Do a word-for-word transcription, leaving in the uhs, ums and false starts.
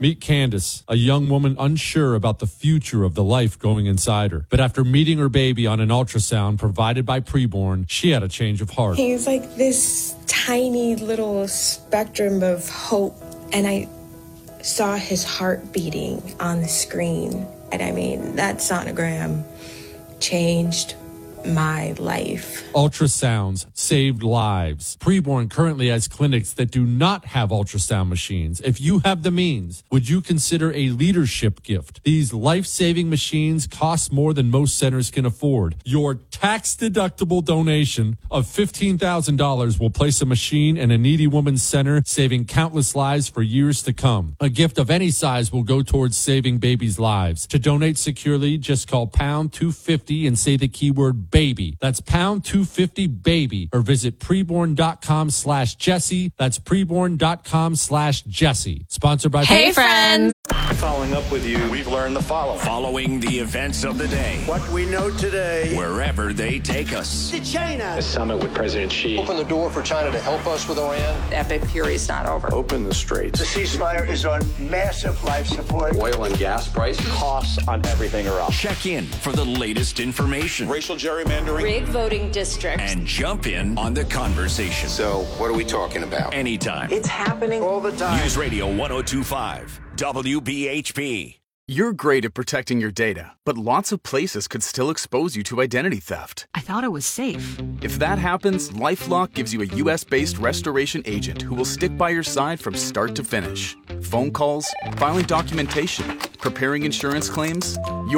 Meet Candace, a young woman unsure about the future of the life going inside her. But after meeting her baby on an ultrasound provided by Preborn, she had a change of heart. He's like this tiny little spectrum of hope, and I saw his heart beating on the screen. And I mean, that sonogram changed my life. Ultrasounds saved lives. Preborn currently has clinics that do not have ultrasound machines. If you have the means, would you consider a leadership gift? These life-saving machines cost more than most centers can afford. Your tax-deductible donation of fifteen thousand dollars will place a machine in a needy woman's center, saving countless lives for years to come. A gift of any size will go towards saving babies' lives. To donate securely, just call pound two fifty and say the keyword baby. That's pound two fifty baby, or visit preborn.com slash Jesse. That's preborn.com slash Jesse. Sponsored by Hey friends. Following up with you, we've learned the following. Following the events of the day. What we know today. Wherever they take us. To China. The summit with President Xi. Open the door for China to help us with Iran. The epic fury is not over. Open the straits. The ceasefire is on massive life support. Oil and gas prices. Costs on everything are up. Check in for the latest information. Racial gerrymandering. Rig voting districts. And jump in on the conversation. So, what are we talking about? Anytime. It's happening all the time. News Radio one oh two point five, W B H P. You're great at protecting your data, but lots of places could still expose you to identity theft. I thought it was safe. If that happens, LifeLock gives you a U S-based restoration agent who will stick by your side from start to finish. Phone calls, filing documentation, preparing insurance claims. Your